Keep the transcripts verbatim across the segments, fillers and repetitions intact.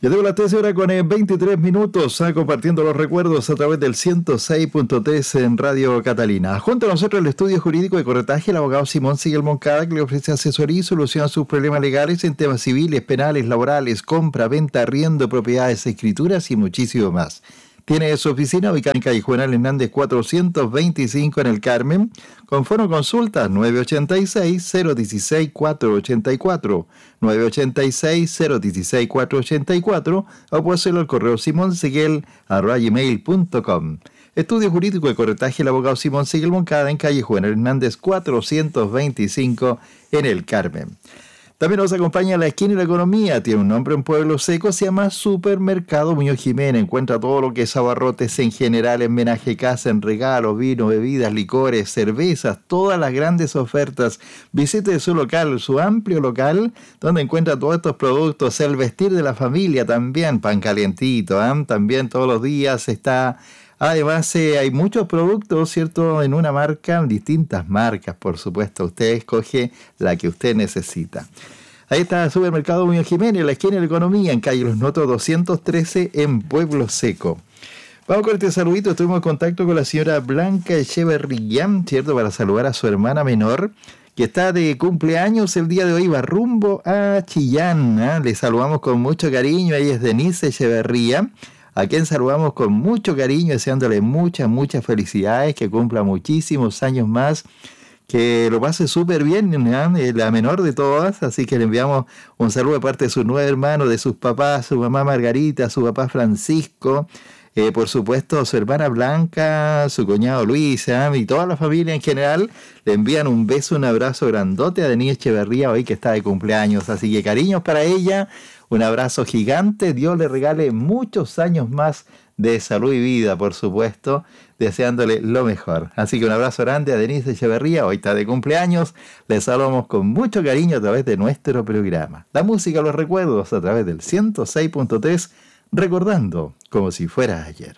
Ya tengo las trece horas con eh, veintitrés minutos, ah, compartiendo los recuerdos a través del ciento seis punto tres en Radio Catalina. Junto a nosotros el estudio jurídico de corretaje, el abogado Simón Siguel Moncada, que le ofrece asesoría y solución a sus problemas legales en temas civiles, penales, laborales, compra, venta, arriendo, propiedades, escrituras y muchísimo más. Tiene su oficina ubicada en calle Juvenal Hernández cuatrocientos veinticinco en el Carmen, con foro consultas nueve ochenta y seis, cero dieciséis, cuatrocientos ochenta y cuatro, nueve ochenta y seis, cero dieciséis, cuatrocientos ochenta y cuatro, o puede hacerlo al correo simonsiguel arroba gmail punto com. Estudio Jurídico de Corretaje, el abogado Simón Siguel Moncada, en calle Juvenal Hernández cuatrocientos veinticinco en el Carmen. También nos acompaña La Esquina y la Economía. Tiene un nombre en Pueblo Seco, se llama Supermercado Muñoz Jiménez. Encuentra todo lo que es abarrotes en general, en menaje casa, en regalos, vino, bebidas, licores, cervezas, todas las grandes ofertas. Visite su local, su amplio local, donde encuentra todos estos productos. El vestir de la familia también, pan calientito, ¿eh? También todos los días está... Además, eh, hay muchos productos, ¿cierto?, en una marca, distintas marcas, por supuesto. Usted escoge la que usted necesita. Ahí está el Supermercado Muñoz Jiménez, La Esquina de la Economía, en calle Los Notos doscientos trece, en Pueblo Seco. Vamos con este saludito. Estuvimos en contacto con la señora Blanca Echeverría, ¿cierto?, para saludar a su hermana menor, que está de cumpleaños el día de hoy, va rumbo a Chillán, ¿eh? Le saludamos con mucho cariño. Ella es Denise Echeverría, a quien saludamos con mucho cariño, deseándole muchas, muchas felicidades, que cumpla muchísimos años más, que lo pase súper bien, ¿eh? La menor de todas, así que le enviamos un saludo de parte de sus nueve hermanos, de sus papás, su mamá Margarita, su papá Francisco, eh, por supuesto su hermana Blanca, su cuñado Luis, ¿eh? Y toda la familia en general. Le envían un beso, un abrazo grandote a Denise Echeverría hoy, que está de cumpleaños, así que cariños para ella. Un abrazo gigante, Dios le regale muchos años más de salud y vida, por supuesto, deseándole lo mejor. Así que un abrazo grande a Denise Echeverría, hoy está de cumpleaños, le saludamos con mucho cariño a través de nuestro programa. La música, los recuerdos a través del ciento seis punto tres, recordando como si fuera ayer.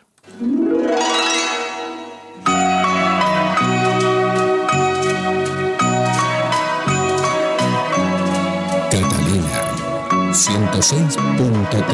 Catalina ciento seis punto tres